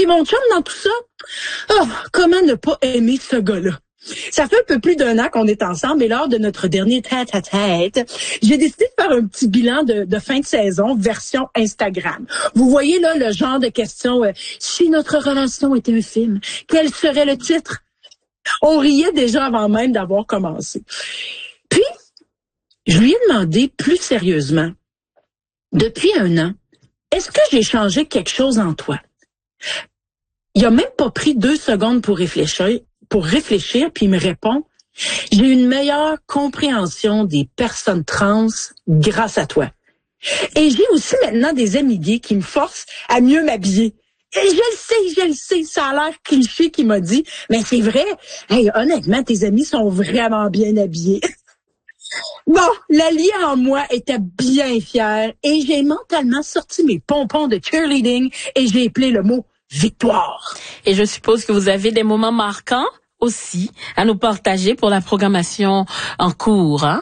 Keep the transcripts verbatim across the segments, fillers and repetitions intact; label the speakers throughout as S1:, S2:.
S1: Puis mon chum dans tout ça, oh, comment ne pas aimer ce gars-là? Ça fait un peu plus d'un an qu'on est ensemble et lors de notre dernier tête-à-tête, j'ai décidé de faire un petit bilan de, de fin de saison version Instagram. Vous voyez là le genre de questions, euh, si notre relation était un film, quel serait le titre? On riait déjà avant même d'avoir commencé. Puis, je lui ai demandé plus sérieusement, depuis un an, est-ce que j'ai changé quelque chose en toi? Il a même pas pris deux secondes pour réfléchir, pour réfléchir, puis il me répond, j'ai une meilleure compréhension des personnes trans grâce à toi. Et j'ai aussi maintenant des amis gays qui me forcent à mieux m'habiller. Et je le sais, je le sais, ça a l'air cliché qu'il m'a dit, mais c'est vrai. Hey, honnêtement, tes amis sont vraiment bien habillés. Bon, l'allié en moi était bien fier et j'ai mentalement sorti mes pompons de cheerleading et j'ai appelé le mot victoire.
S2: Et je suppose que vous avez des moments marquants aussi à nous partager pour la programmation en cours, hein?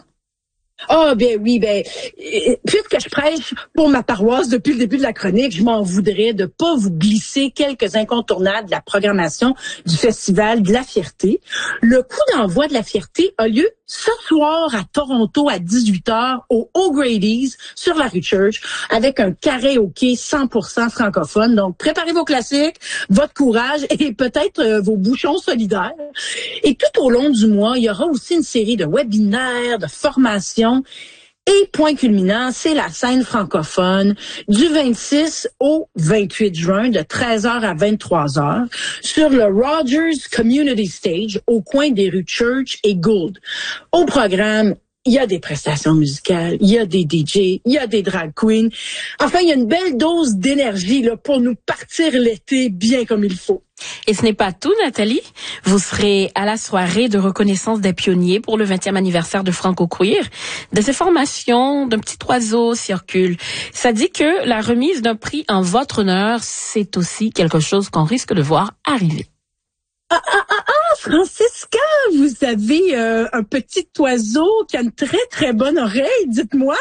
S1: Ah, oh, ben oui, ben, puisque je prêche pour ma paroisse depuis le début de la chronique, je m'en voudrais de pas vous glisser quelques incontournables de la programmation du Festival de la Fierté. Le coup d'envoi de la Fierté a lieu ce soir à Toronto à dix-huit heures au O'Grady's sur la rue Church avec un karaoké cent pour cent francophone. Donc, préparez vos classiques, votre courage et peut-être euh, vos bouchons solidaires. Et tout au long du mois, il y aura aussi une série de webinaires, de formations. Et point culminant, c'est la scène francophone du vingt-six au vingt-huit juin de treize heures à vingt-trois heures sur le Rogers Community Stage au coin des rues Church et Gould. Au programme, il y a des prestations musicales, il y a des D J, il y a des drag queens. Enfin, il y a une belle dose d'énergie là pour nous partir l'été bien comme il faut.
S2: Et ce n'est pas tout, Nathalie. Vous serez à la soirée de reconnaissance des pionniers pour le vingtième anniversaire de Franco Queer. Des informations d'un petit oiseau circulent. Ça dit que la remise d'un prix en votre honneur, c'est aussi quelque chose qu'on risque de voir arriver.
S1: Ah, ah, ah, ah, Francisca, vous avez euh, un petit oiseau qui a une très, très bonne oreille, dites-moi.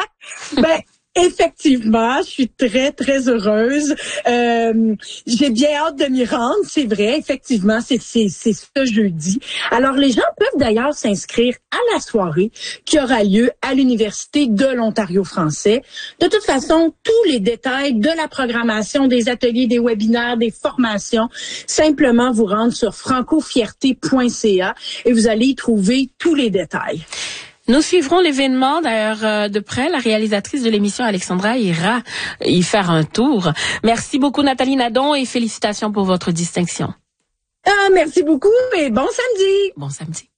S1: Ben, effectivement, je suis très, très heureuse. Euh, j'ai bien hâte de m'y rendre, c'est vrai. Effectivement, c'est, c'est, c'est ce jeudi. Alors, les gens peuvent d'ailleurs s'inscrire à la soirée qui aura lieu à l'Université de l'Ontario français. De toute façon, tous les détails de la programmation, des ateliers, des webinaires, des formations, simplement vous rendre sur francofierté point c a et vous allez y trouver tous les détails.
S2: Nous suivrons l'événement d'ailleurs euh, de près. La réalisatrice de l'émission, Alexandra, ira y faire un tour. Merci beaucoup, Nathalie Nadon, et félicitations pour votre distinction.
S1: Ah, merci beaucoup et bon samedi.
S2: Bon samedi.